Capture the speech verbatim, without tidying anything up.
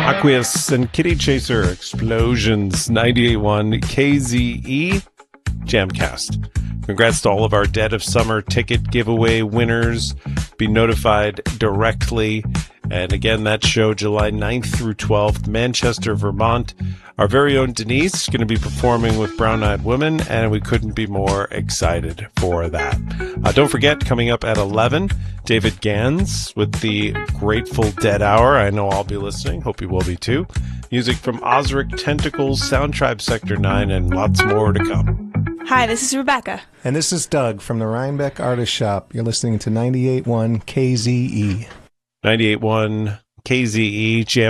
Aqueous and Kitty Chaser Explosions, ninety-eight point one K Z E Jamcast. Congrats to all of our Dead of Summer ticket giveaway winners. Be notified directly. And again, that show July ninth through twelfth, Manchester, Vermont. Our very own Denise is going to be performing with Brown Eyed Women, and we couldn't be more excited for that. Uh, don't forget, coming up at eleven, David Gans with the Grateful Dead Hour. I know I'll be listening. Hope you will be too. Music from Osric Tentacles, Sound Tribe Sector nine, and lots more to come. Hi, this is Rebecca. And this is Doug from the Rhinebeck Artist Shop. You're listening to ninety-eight point one K Z E. ninety-eight point one K Z E Jam.